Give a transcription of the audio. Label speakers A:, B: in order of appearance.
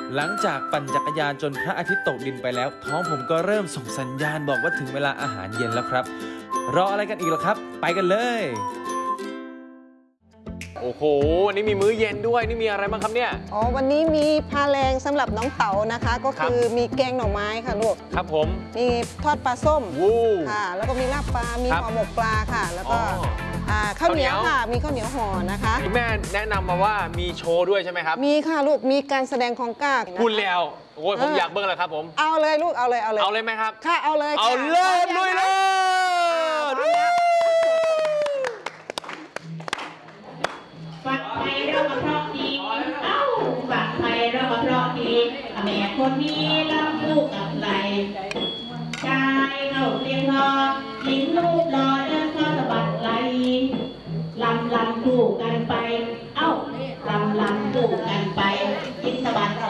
A: หลังจากปั่นจักรยานจนพระอาทิตย์ตกดินไปแล้วท้องผมก็เริ่มส่งสัญญาณบอกว่าถึงเวลาอาหารเย็นแล้วครับรออะไรกันอีกล่ะครับไปกันเลย
B: โอ้โหวันนี้มีมื้อเย็นด้วยนี่มีอะไรบ้างครับเนี่ย
C: อ๋อวันนี้มีพาแรงสำหรับน้องเต๋านะคะก็คือมีแกงหน่อไม้ค่ะลูก
B: ครับผม
C: มีทอดปลาส้ม
B: วู้
C: ค่ะแล้วก็มีลาบปลามีห่อหมกปลาค่ะแล้วก็
B: ข้าวเหนียว
C: ค่ะมีข้าวเหนียวห่อนะคะ
B: คุณแม่แนะนำมาว่ามีโชว์ด้วยใช่ไหมครับ
C: มีค่ะลูกมีการแสดงของกล้า
B: พูดแล้วโอ้ยผมอยากเบิ้งแล้วครับผม
C: เอาเลยลูกเอาเลย
B: เอาเลยไหมครับ
C: ค่ะเอาเลย
B: เอาเลยลุยเลย
D: ฝักไทยเราก็เพราะดีเอ้าฝักไทยเราก็เพราะดีแม่คนนี้รับลูกกับไหลชายเข้าเรียงรอหญิงลูกรอเดินเข้าสะบัดไหลลำคู่กันไปเอ้าลำคู่กันไปกินสะบัดไหล